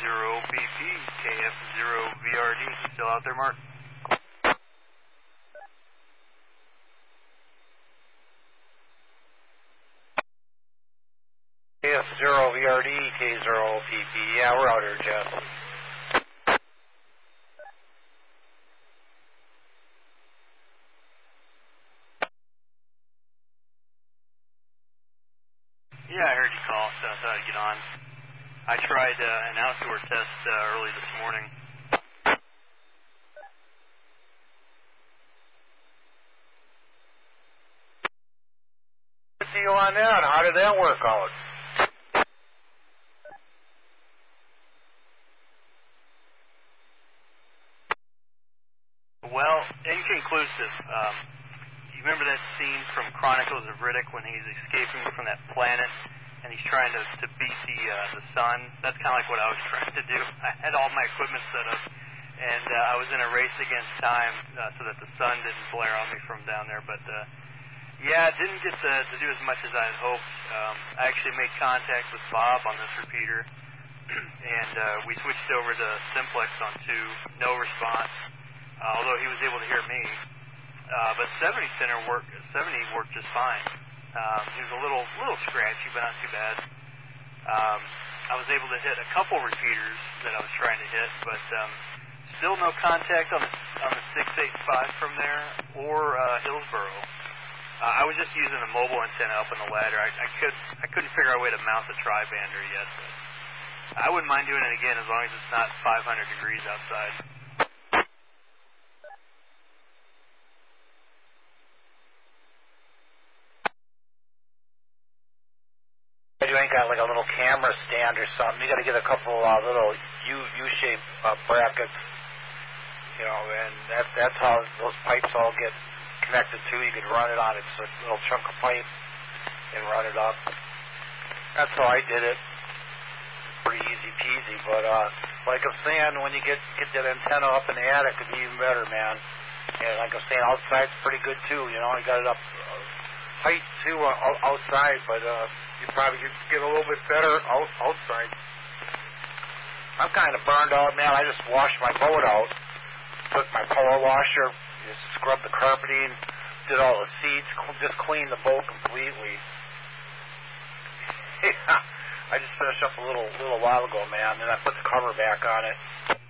KF0PP, KF0VRD. Still out there, Mark? KF0VRD, K0PP. Yeah, we're out here, Jeff. Yeah, I heard you call, so I thought I'd get on. I tried an outdoor test early this morning. Good deal on that. How did that work out? Well, inconclusive. You remember that scene from Chronicles of Riddick when he's escaping from that planet and he's trying to beat the sun? That's kind of like what I was trying to do. I had all my equipment set up, and I was in a race against time so that the sun didn't flare on me from down there. But, yeah, didn't get to do as much as I had hoped. I actually made contact with Bob on this repeater, and we switched over to simplex on 2, no response, although he was able to hear me. But 70 worked just fine. He was a little scratchy, but not too bad. I was able to hit a couple repeaters that I was trying to hit, but still no contact on the 685 from there or Hillsboro. I was just using a mobile antenna up on the ladder. I couldn't figure out a way to mount the tri-bander yet, but I wouldn't mind doing it again as long as it's not 500 degrees outside. You ain't got like a little camera stand or something. You got to get a couple little U-shaped brackets, you know, and that's how those pipes all get connected to. You could run it on its little chunk of pipe and run it up. That's how I did it. Pretty easy peasy, but like I'm saying, when you get that antenna up in the attic, it'd be even better, man. And like I'm saying, outside's pretty good too. You know, you got it up height too outside, but you probably could get a little bit better outside. I'm kind of burned out, man. I just washed my boat out, took my power washer, just scrubbed the carpeting, did all the seats, just cleaned the boat completely. I just finished up a little while ago, man, and I put the cover back on it.